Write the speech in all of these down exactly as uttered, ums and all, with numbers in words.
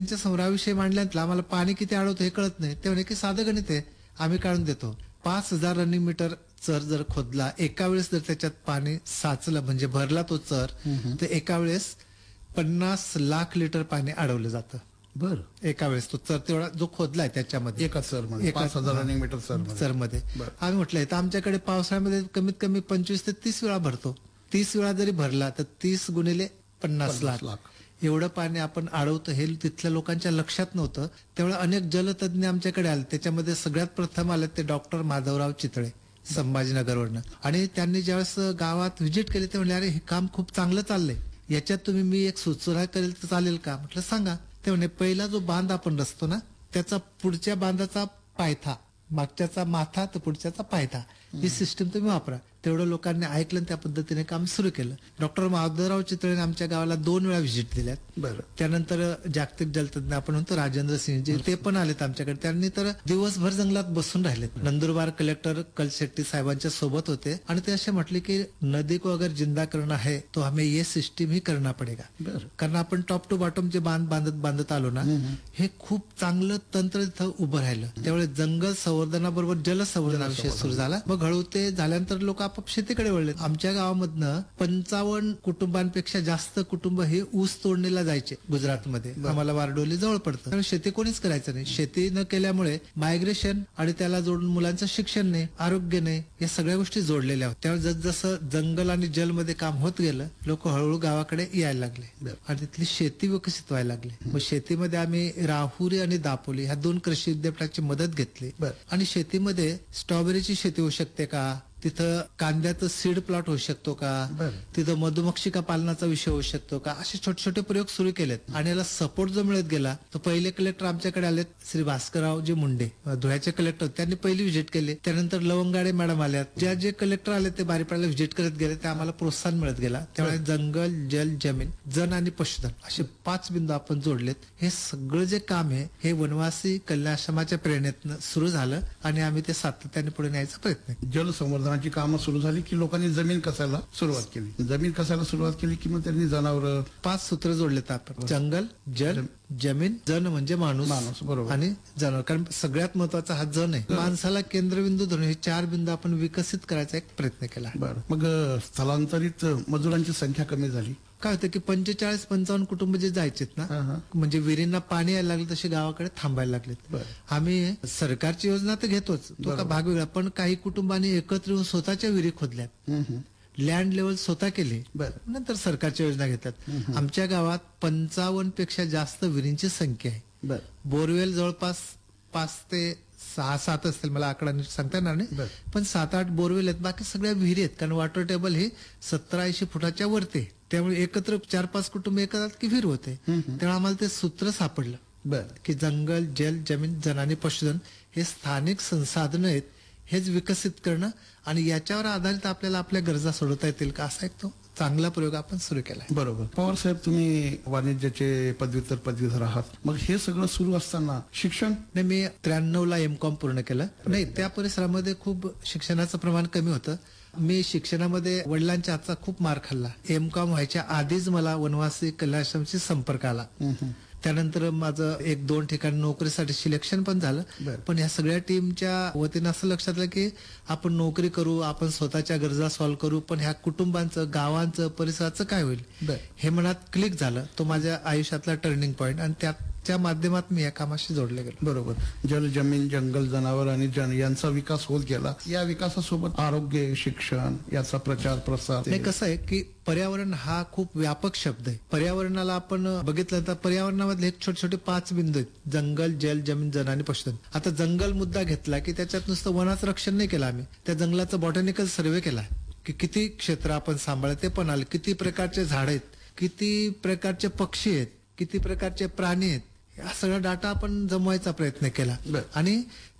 त्यांच्या संग्रहाविषयी मांडल्यानंतर आम्हाला पाणी किती अडवतं हे कळत नाही. ते म्हणे की साधं गणित आहे, आम्ही काढून देतो. पाच हजार रनिंग मीटर चर जर खोदला, एका वेळेस जर त्याच्यात पाणी साचलं म्हणजे भरला तो चर, तर एका वेळेस पन्नास लाख लिटर पाणी अडवलं जातं. बर एका वेळेस तो चर तेवढा जो खोदलाय त्याच्यामध्ये एका सर मध्ये पाच हजार रनिंग मीटर सर चर मध्ये. आम्ही म्हटलंय तर आमच्याकडे पावसाळ्यामध्ये कमीत कमी पंचवीस ते तीस वेळा भरतो. तीस वेळा जरी भरला तर तीस गुणिले पन्नास लाख एवढं पाणी आपण अडवतो हे तिथल्या लोकांच्या लक्षात नव्हतं. त्यामुळे अनेक जलतज्ञ आमच्याकडे आले. त्याच्यामध्ये सगळ्यात प्रथम आले ते डॉक्टर माधवराव चितळे संभाजीनगरवरनं. आणि त्यांनी ज्यावेळेस गावात व्हिजिट केली ते म्हणले अरे हे काम खूप चांगलं चाललंय, याच्यात तुम्ही मी एक सुचना करेल तर चालेल का. म्हटलं सांगा. ते म्हणे पहिला जो बांध आपण रचतो ना त्याचा पुढच्या बांधाचा पायथा, मागच्याचा माथा तर पुढच्याचा पायथा, ही सिस्टीम तुम्ही वापरा. तेवढं लोकांनी ऐकलं आणि त्या पद्धतीने काम सुरू केलं. डॉक्टर माधवराव चितळेने आमच्या गावाला दोन वेळा व्हिजिट दिल्यात. बरं. त्यानंतर जागतिक जलतज्ञ आपण म्हणतो राजेंद्र सिंहजी, ते पण आलेत आमच्याकडे. त्यांनी तर दिवसभर जंगलात बसून राहिलेत. नंदुरबार कलेक्टर कलशेट्टी साहेबांच्या सोबत होते आणि ते असे म्हटले की नदी को अगर जिंदा करना है तो हमें ये सिस्टीम ही करना पडेगा. कारण आपण टॉप टू बॉटम जे बांध बांधत बांधत आलो ना, हे खूप चांगलं तंत्र इथं उभं राहिलं. त्यामुळे जंगल संवर्धनाबरोबर जलसंवर्धनाविषयी सुरू झाला. मग हळू ते झाल्यानंतर लोक आपोआप शेतीकडे वळले. आमच्या गावामधनं पंचावन्न कुटुंबांपेक्षा जास्त कुटुंब हे ऊस तोडणीला जायचे गुजरातमध्ये. आम्हाला वारडोली जवळ पडतं. त्यामुळे शेती कोणीच करायचं नाही. शेती न केल्यामुळे मायग्रेशन आणि त्याला जोडून मुलांचं शिक्षण नाही, आरोग्य नाही, या सगळ्या गोष्टी जोडलेल्या होत्या. त्यामुळे जसं जंगल आणि जलमध्ये काम होत गेलं, लोक हळूहळू गावाकडे यायला लागले आणि तिथली शेती विकसित व्हायला लागली. मग शेतीमध्ये आम्ही राहुरी आणि दापोली ह्या दोन कृषी विद्यापीठाची मदत घेतली आणि शेतीमध्ये स्ट्रॉबेरीची शेती होऊ शकते का, तिथं कांद्याचं सीड प्लॉट होऊ शकतो का, तिथं मधुमक्षिका पालनाचा विषय होऊ शकतो का, असे छोटे छोटे प्रयोग सुरू केलेत. आणि याला सपोर्ट जो मिळत गेला तो पहिले कलेक्टर आमच्याकडे आलेत श्री भास्कररावजी मुंडे, धुळ्याचे कलेक्टर, त्यांनी पहिली व्हिजिट केली. त्यानंतर लवंगाडे मॅडम आल्यात. ज्या जे कलेक्टर आले ते बारीपाड्याला व्हिजिट करत गेले, ते आम्हाला प्रोत्साहन मिळत गेला. त्यामुळे जंगल, जल, जमीन, जन आणि पशुधन असे पाच बिंदू आपण जोडलेत. हे सगळं जे काम आहे हे वनवासी कल्याण आश्रमाच्या प्रेरणेतनं सुरू झालं आणि आम्ही ते सातत्याने पुढे न्यायचा प्रयत्न केला. जलसंवर्धन ची कामं सुरू झाली की लोकांनी जमीन कसायला सुरुवात केली. जमीन कसायला सुरुवात केली की मग त्यांनी जनावर, पाच सूत्र जोडलेत आपण: जंगल, जल, जमीन, जन म्हणजे माणूस, माणूस बरोबर, आणि जनावर. कारण सगळ्यात महत्वाचा हा जन आहे. माणसाला केंद्रबिंदू धरून हे चार बिंदू आपण विकसित करायचा एक प्रयत्न केला. बरं. मग स्थलांतरित मजुरांची संख्या कमी झाली. काय होतं की पंचेचाळीस पंचावन्न कुटुंब जे जायचेत ना, म्हणजे विहिरींना पाणी यायला लागलं तसे गावाकडे थांबायला लागलेत. आम्ही सरकारची योजना तर घेतोच, तो का भाग वेगळा, पण काही कुटुंबांनी एकत्र येऊन स्वतःच्या विहिरी खोदल्यात, लँड लेवल स्वतः केली, नंतर सरकारच्या योजना घेतात. आमच्या गावात पंचावन्न पेक्षा जास्त विहिरींची संख्या आहे. बोरवेल जवळपास पाच ते सहा सात असतील, मला आकडा नीट सांगता येणार नाही, पण सात आठ बोरवेल आहेत. बाकी सगळ्या विहिरी आहेत, कारण वॉटर टेबल हे सतरा ऐंशी फुटाच्या वरती. त्यामुळे एकत्र चार पाच कुटुंब एकत्र की विहीर होते. त्यामुळे आम्हाला ते सूत्र सापडलं की जंगल, जल, जमीन, जन आणि पशुधन हे स्थानिक संसाधनं आहेत, हेच विकसित करणं आणि याच्यावर आधारित आपल्याला आपल्या गरजा सोडवता येतील का, असा एक तो चांगला प्रयोग आपण सुरू केला. बरोबर. पवार साहेब, तुम्ही वाणिज्याचे पदव्युत्तर पदवीधर आहात. मग हे सगळं सुरू असताना शिक्षण? नाही, मी त्र्याण्णव ला एम कॉम पूर्ण केलं. नाही, त्या परिसरामध्ये खूप शिक्षणाचं प्रमाण कमी होतं. मी शिक्षणामध्ये वडिलांच्या हातचा खूप मार खाल्ला. एम कॉम व्हायच्या आधीच मला वनवासी कल्याण आश्रमशी संपर्क आला. त्यानंतर माझं एक दोन ठिकाणी नोकरीसाठी सिलेक्शन पण झालं. पण ह्या सगळ्या टीमच्या वतीनं असं लक्षात आलं की आपण नोकरी करू, आपण स्वतःच्या गरजा सॉल्व्ह करू, पण ह्या कुटुंबांचं, गावांचं, परिसराचं काय होईल हे मनात क्लिक झालं. तो माझ्या आयुष्यातला टर्निंग पॉईंट आणि त्याच्या माध्यमात मी या कामाशी जोडले गेलो. बरोबर. जल, जमीन, जंगल, जनावर आणि जन यांचा विकास होत गेला. या विकासासोबत आरोग्य, शिक्षण याचा प्रचार प्रसार. नाही, कसं आहे की पर्यावरण हा खूप व्यापक शब्द आहे. पर्यावरणाला आपण बघितलं तर पर्यावरणामधले एक छोटे छोटे पाच बिंदू आहेत: जंगल, जल, जमीन, जन आणि पशुधन. आता जंगल मुद्दा घेतला की त्याच्यात नुसतं वनाचं रक्षण नाही केलं आम्ही, त्या जंगलाचा बॉटॅनिकल सर्व्हे केला की किती क्षेत्र आपण सांभाळ, ते पण आलं, किती प्रकारचे झाड आहेत, किती प्रकारचे पक्षी आहेत, किती प्रकारचे प्राणी आहेत, हा सगळा डाटा आपण जमवायचा प्रयत्न केला. आणि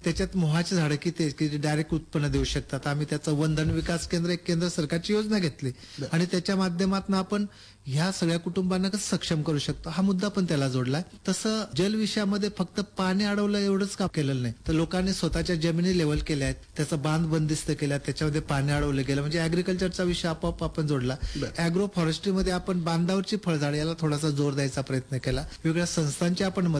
त्याच्यात मोहाची झाडं किती आहेत की डायरेक्ट उत्पन्न देऊ शकतात. आम्ही त्याचं वंदन विकास केंद्र एक केंद्र सरकारची योजना घेतली आणि त्याच्या माध्यमातून आपण ह्या सगळ्या कुटुंबांना कसं सक्षम करू शकतो हा मुद्दा पण त्याला जोडलाय. तसं जल विषयामध्ये फक्त पाणी अडवलं एवढंच काम केलेलं नाही, तर लोकांनी स्वतःच्या जमिनी लेवल केल्या आहेत, त्याचा बांध बंदिस्त केला, त्याच्यामध्ये पाणी अडवलं गेलं, म्हणजे अॅग्रिकल्चरचा विषय आपोआप आपण जोडला. अॅग्रो फॉरेस्ट्रीमध्ये आपण बांधावरची फळझाड याला थोडासा जोर द्यायचा प्रयत्न केला. वेगवेगळ्या संस्थांची आपण